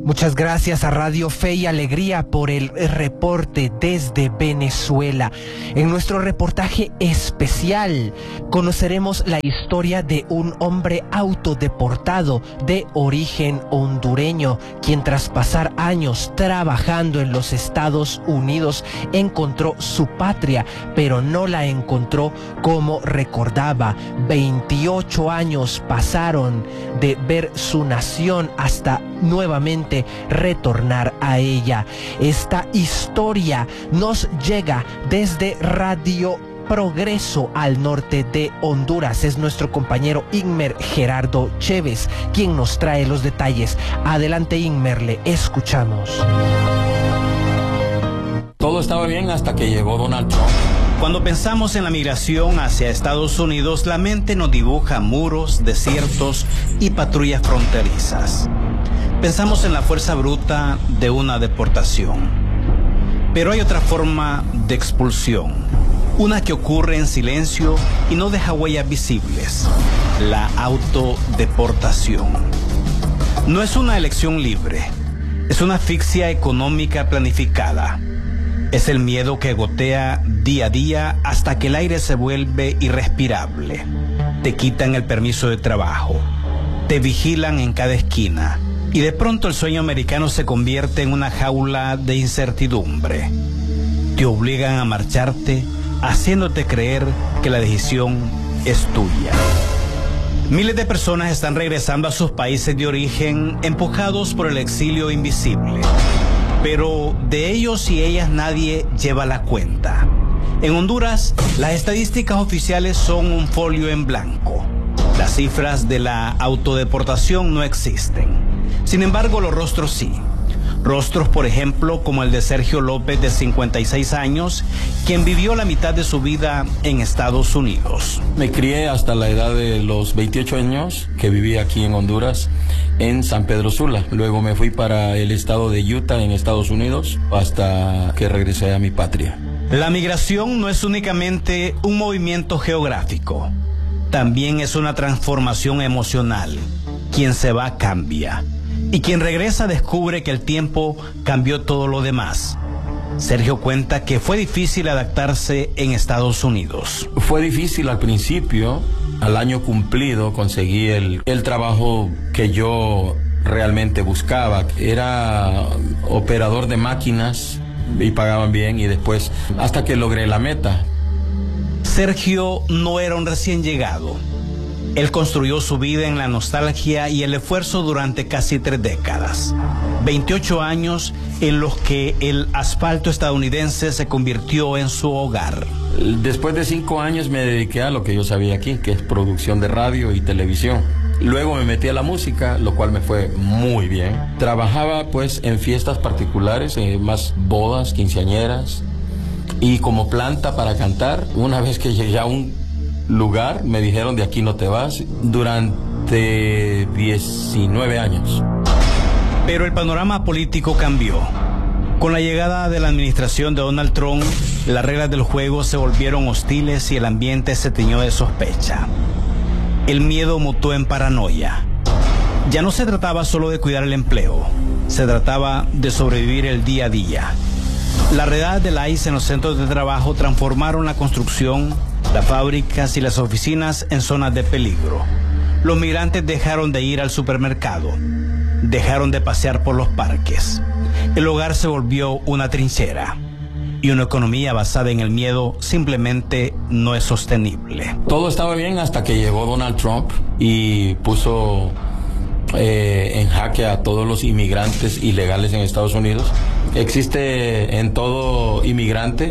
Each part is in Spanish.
Muchas gracias a Radio Fe y Alegría por el reporte desde Venezuela. En nuestro reportaje especial conoceremos la historia de un hombre autodeportado de origen hondureño, quien tras pasar años trabajando en los Estados Unidos encontró su patria, pero no la encontró como recordaba. 28 años pasaron de ver su nación hasta nuevamente retornar a ella. Esta historia nos llega desde Radio Progreso al norte de Honduras. Es nuestro compañero Inmer Gerardo Chévez quien nos trae los detalles. Adelante, Inmer, le escuchamos. Todo estaba bien hasta que llegó Donald Trump. Cuando pensamos en la migración hacia Estados Unidos, la mente nos dibuja muros, desiertos y patrullas fronterizas. Pensamos en la fuerza bruta de una deportación. Pero hay otra forma de expulsión, una que ocurre en silencio y no deja huellas visibles: la autodeportación. No es una elección libre, es una asfixia económica planificada. Es el miedo que gotea día a día hasta que el aire se vuelve irrespirable. Te quitan el permiso de trabajo, te vigilan en cada esquina y de pronto el sueño americano se convierte en una jaula de incertidumbre. Te obligan a marcharte, haciéndote creer que la decisión es tuya. Miles de personas están regresando a sus países de origen, empujados por el exilio invisible. Pero de ellos y ellas nadie lleva la cuenta. En Honduras, las estadísticas oficiales son un folio en blanco. Las cifras de la autodeportación no existen. Sin embargo, los rostros sí. Rostros, por ejemplo, como el de Sergio López, de 56 años, quien vivió la mitad de su vida en Estados Unidos. Me crié hasta la edad de los 28 años, que viví aquí en Honduras, en San Pedro Sula. Luego me fui para el estado de Utah, en Estados Unidos, hasta que regresé a mi patria. La migración no es únicamente un movimiento geográfico, también es una transformación emocional. Quien se va cambia, y quien regresa descubre que el tiempo cambió todo lo demás. Sergio cuenta que fue difícil adaptarse en Estados Unidos. Fue difícil al principio. Al año cumplido conseguí el trabajo que yo realmente buscaba. Era operador de máquinas y pagaban bien, y después hasta que logré la meta. Sergio no era un recién llegado. Él construyó su vida en la nostalgia y el esfuerzo durante casi 3 décadas. 28 años en los que el asfalto estadounidense se convirtió en su hogar. Después de 5 años me dediqué a lo que yo sabía aquí, que es producción de radio y televisión. Luego me metí a la música, lo cual me fue muy bien. Trabajaba pues en fiestas particulares, más bodas, quinceañeras, y como planta para cantar. Una vez que llegué a un lugar, me dijeron: de aquí no te vas, durante 19 años. Pero el panorama político cambió. Con la llegada de la administración de Donald Trump, las reglas del juego se volvieron hostiles y el ambiente se tiñó de sospecha. El miedo mutó en paranoia. Ya no se trataba solo de cuidar el empleo, se trataba de sobrevivir el día a día. Las redadas del ICE en los centros de trabajo transformaron la construcción, las fábricas y las oficinas en zonas de peligro. Los migrantes dejaron de ir al supermercado, dejaron de pasear por los parques. El hogar se volvió una trinchera y una economía basada en el miedo simplemente no es sostenible. Todo estaba bien hasta que llegó Donald Trump y puso en jaque a todos los inmigrantes ilegales en Estados Unidos. Existe en todo inmigrante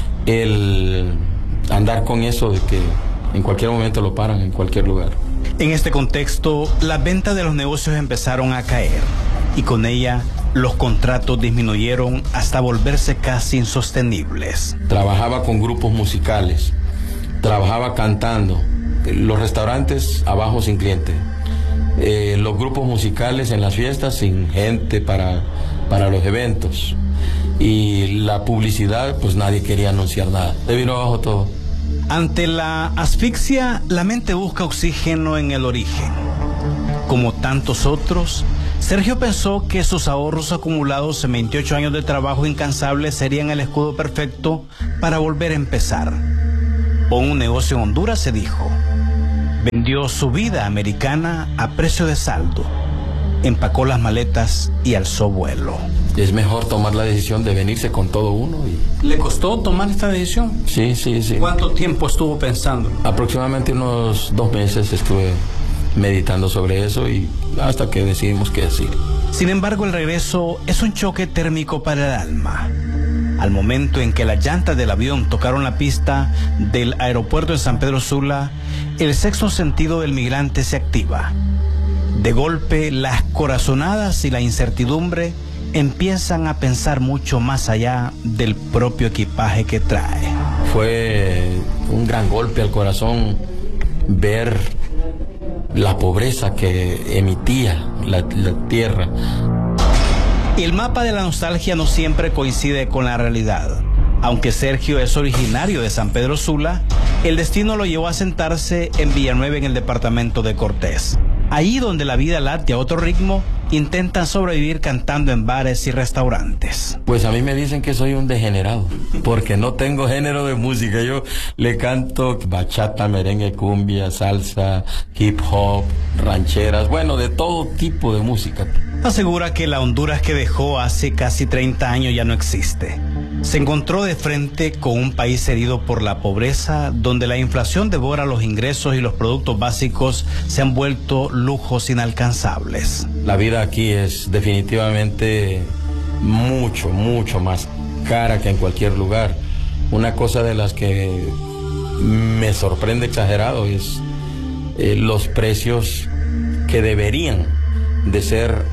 el andar con eso de que en cualquier momento lo paran en cualquier lugar. En este contexto, las ventas de los negocios empezaron a caer y con ella los contratos disminuyeron hasta volverse casi insostenibles. Trabajaba con grupos musicales, trabajaba cantando, los restaurantes abajo sin cliente, los grupos musicales en las fiestas sin gente para los eventos, y la publicidad, pues nadie quería anunciar nada. Se vino abajo todo. Ante la asfixia, la mente busca oxígeno en el origen. Como tantos otros, Sergio pensó que sus ahorros acumulados en 28 años de trabajo incansable serían el escudo perfecto para volver a empezar. Pon un negocio en Honduras, se dijo. Vendió su vida americana a precio de saldo. Empacó las maletas y alzó vuelo. Es mejor tomar la decisión de venirse con todo uno. ¿Le costó tomar esta decisión? Sí. ¿Cuánto tiempo estuvo pensando? Aproximadamente unos 2 meses estuve meditando sobre eso y hasta que decidimos que sí. Sin embargo, el regreso es un choque térmico para el alma. Al momento en que las llantas del avión tocaron la pista del aeropuerto de San Pedro Sula, el sexto sentido del migrante se activa. De golpe, las corazonadas y la incertidumbre empiezan a pensar mucho más allá del propio equipaje que trae. Fue un gran golpe al corazón ver la pobreza que emitía la tierra. Y el mapa de la nostalgia no siempre coincide con la realidad. Aunque Sergio es originario de San Pedro Sula, el destino lo llevó a sentarse en Villanueva, en el departamento de Cortés. Ahí donde la vida late a otro ritmo, intentan sobrevivir cantando en bares y restaurantes. Pues a mí me dicen que soy un degenerado, porque no tengo género de música. Yo le canto bachata, merengue, cumbia, salsa, hip hop, rancheras, bueno, de todo tipo de música. Asegura que la Honduras que dejó hace casi 30 años ya no existe. Se encontró de frente con un país herido por la pobreza, donde la inflación devora los ingresos y los productos básicos se han vuelto lujos inalcanzables. La vida aquí es definitivamente mucho más cara que en cualquier lugar. Una cosa de las que me sorprende exagerado es los precios que deberían de ser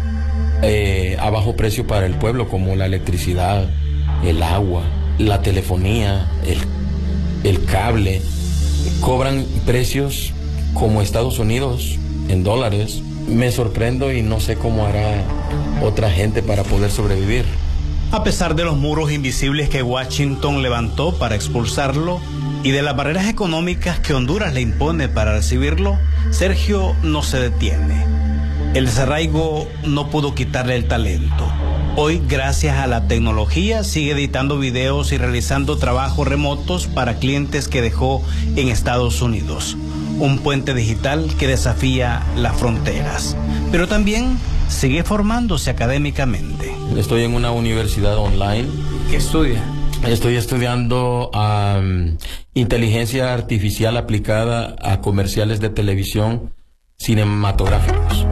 a bajo precio para el pueblo, como la electricidad, el agua, la telefonía, el cable. Cobran precios como Estados Unidos en dólares. Me sorprendo y no sé cómo hará otra gente para poder sobrevivir. A pesar de los muros invisibles que Washington levantó para expulsarlo y de las barreras económicas que Honduras le impone para recibirlo, Sergio no se detiene. El desarraigo no pudo quitarle el talento. Hoy, gracias a la tecnología, sigue editando videos y realizando trabajos remotos para clientes que dejó en Estados Unidos. Un puente digital que desafía las fronteras. Pero también sigue formándose académicamente. Estoy en una universidad online. ¿Qué estudia? Estoy estudiando inteligencia artificial aplicada a comerciales de televisión cinematográficos.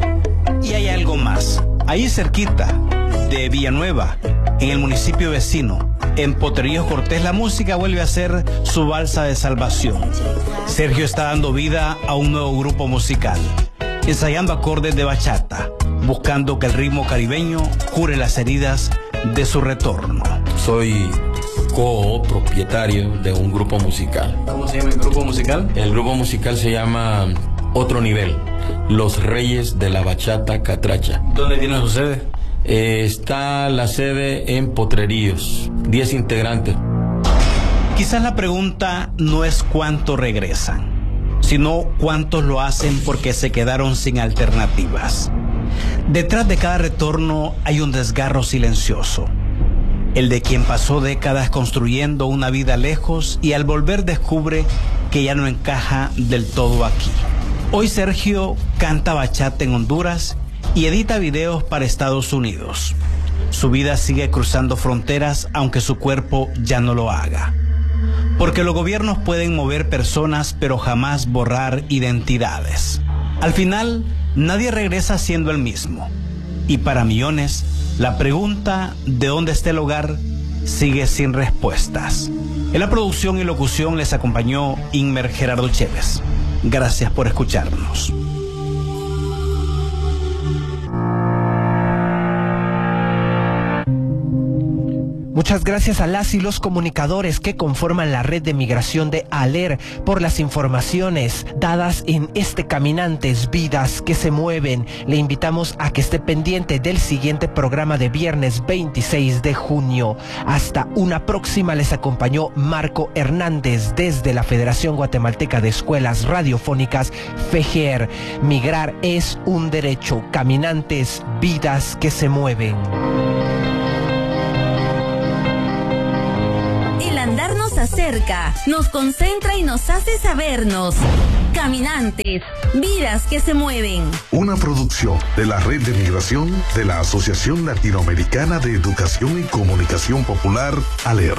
Y hay algo más. Ahí cerquita de Villanueva, en el municipio vecino, en Potrerillos Cortés, la música vuelve a ser su balsa de salvación. Sergio está dando vida a un nuevo grupo musical, ensayando acordes de bachata, buscando que el ritmo caribeño cure las heridas de su retorno. Soy copropietario de un grupo musical. ¿Cómo se llama el grupo musical? El grupo musical se llama Otro Nivel, Los Reyes de la Bachata Catracha. ¿Dónde tiene su sede? Está la sede en Potrerillos, 10 integrantes. Quizás la pregunta no es cuántos regresan, sino cuántos lo hacen porque se quedaron sin alternativas. Detrás de cada retorno hay un desgarro silencioso, el de quien pasó décadas construyendo una vida lejos y al volver descubre que ya no encaja del todo aquí. Hoy Sergio canta bachata en Honduras y edita videos para Estados Unidos. Su vida sigue cruzando fronteras, aunque su cuerpo ya no lo haga. Porque los gobiernos pueden mover personas, pero jamás borrar identidades. Al final, nadie regresa siendo el mismo. Y para millones, la pregunta ¿de dónde está el hogar? Sigue sin respuestas. En la producción y locución les acompañó Inmer Gerardo Chévez. Gracias por escucharnos. Muchas gracias a las y los comunicadores que conforman la red de migración de ALER por las informaciones dadas en este Caminantes, Vidas que se mueven. Le invitamos a que esté pendiente del siguiente programa de viernes 26 de junio. Hasta una próxima. Les acompañó Marco Hernández desde la Federación Guatemalteca de Escuelas Radiofónicas, FEGER. Migrar es un derecho. Caminantes, vidas que se mueven. Nos acerca, nos concentra y nos hace sabernos. Caminantes, vidas que se mueven. Una producción de la Red de Migración de la Asociación Latinoamericana de Educación y Comunicación Popular, ALER.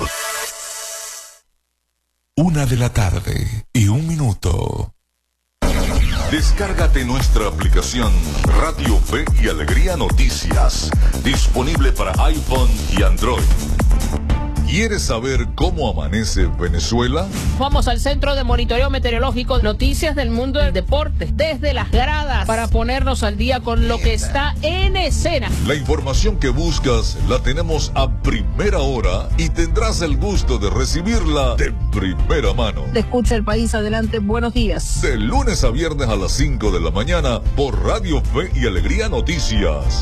1:01 Descárgate nuestra aplicación Radio Fe y Alegría Noticias, disponible para iPhone y Android. ¿Quieres saber cómo amanece Venezuela? Vamos al Centro de Monitoreo Meteorológico, noticias del mundo del deporte, desde las gradas, para ponernos al día con lo que está en escena. La información que buscas la tenemos a primera hora y tendrás el gusto de recibirla de primera mano. Te escucha el país, adelante, buenos días. De lunes a viernes a las 5 de la mañana por Radio Fe y Alegría Noticias.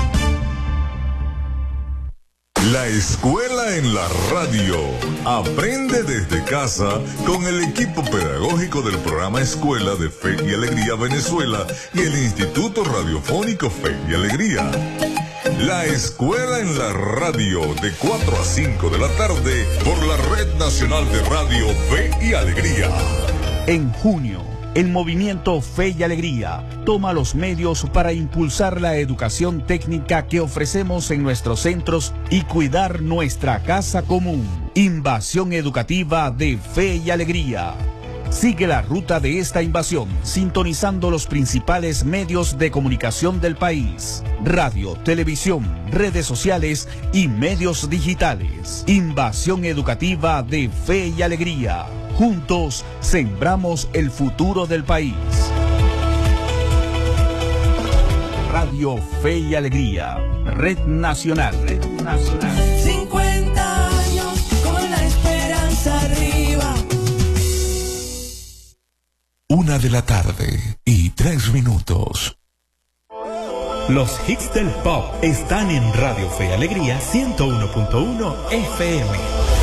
La escuela en la radio. Aprende desde casa con el equipo pedagógico del programa Escuela de Fe y Alegría Venezuela y el Instituto Radiofónico Fe y Alegría. La escuela en la radio de 4 a 5 de la tarde por la Red Nacional de Radio Fe y Alegría. En junio, el movimiento Fe y Alegría toma los medios para impulsar la educación técnica que ofrecemos en nuestros centros y cuidar nuestra casa común. Invasión educativa de Fe y Alegría. Sigue la ruta de esta invasión sintonizando los principales medios de comunicación del país: radio, televisión, redes sociales y medios digitales. Invasión educativa de Fe y Alegría. Juntos sembramos el futuro del país. Radio Fe y Alegría, Red Nacional. 50 años con la esperanza arriba. 1:03. Los hits del pop están en Radio Fe y Alegría 101.1 FM.